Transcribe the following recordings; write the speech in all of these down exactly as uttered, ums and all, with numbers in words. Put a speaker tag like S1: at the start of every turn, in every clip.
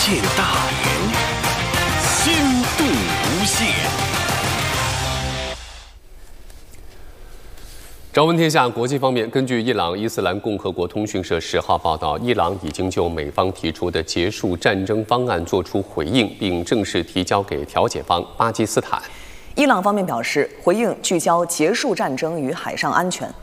S1: 界大员，深度无限。朝闻天下国际方面，根据伊朗伊斯兰共和国通讯社十号报道，伊朗已经就美方提出的结束战争方案作出回应，并正式提交给调解方巴基斯坦。
S2: 伊朗方面表示，回应聚焦结束战争与海上安全。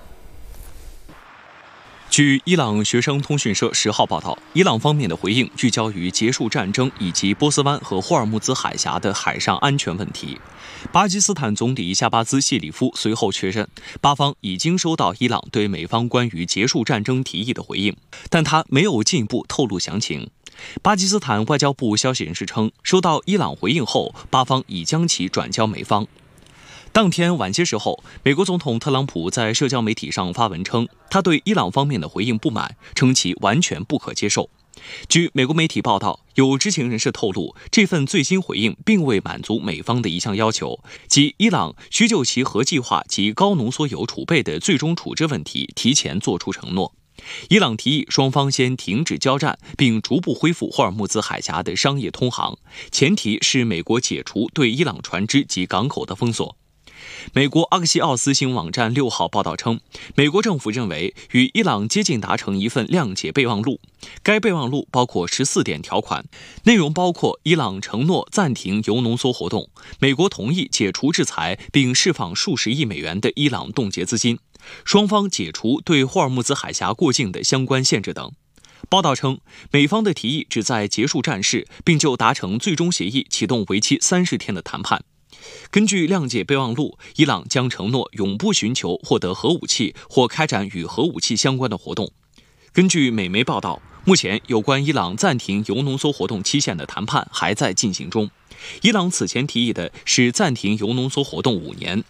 S3: 据伊朗学生通讯社十号报道，伊朗方面的回应聚焦于结束战争以及波斯湾和霍尔木兹海峡的海上安全问题。巴基斯坦总理夏巴兹·谢里夫随后确认，巴方已经收到伊朗对美方关于结束战争提议的回应，但他没有进一步透露详情。巴基斯坦外交部消息人士称，收到伊朗回应后，巴方已将其转交美方。当天晚些时候，美国总统特朗普在社交媒体上发文称，他对伊朗方面的回应不满，称其完全不可接受。据美国媒体报道，有知情人士透露，这份最新回应并未满足美方的一项要求，即伊朗需就其核计划及高浓缩铀储备的最终处置问题提前作出承诺。伊朗提议双方先停止交战，并逐步恢复霍尔木兹海峡的商业通航，前提是美国解除对伊朗船只及港口的封锁。美国阿克西奥斯新闻网站六号报道称，美国政府认为与伊朗接近达成一份谅解备忘录，该备忘录包括十四点条款，内容包括伊朗承诺暂停铀浓缩活动，美国同意解除制裁并释放数十亿美元的伊朗冻结资金，双方解除对霍尔木兹海峡过境的相关限制等。报道称，美方的提议旨在结束战事，并就达成最终协议启动为期三十天的谈判。根据谅解备忘录，伊朗将承诺永不寻求获得核武器或开展与核武器相关的活动。根据美媒报道，目前有关伊朗暂停铀浓缩活动期限的谈判还在进行中。伊朗此前提议的是暂停铀浓缩活动五年，